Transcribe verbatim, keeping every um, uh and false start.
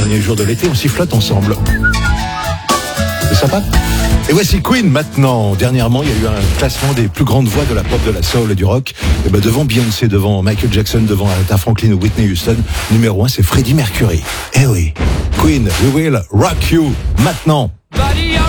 derniers jours de l'été, on s'y flotte ensemble. C'est sympa. Et voici Queen maintenant. Dernièrement, il y a eu un classement des plus grandes voix de la pop, de la soul et du rock. Et ben devant Beyoncé, devant Michael Jackson, devant Aretha Franklin ou Whitney Houston, numéro un, c'est Freddie Mercury. Eh oui, Queen, we will rock you maintenant. Buddy,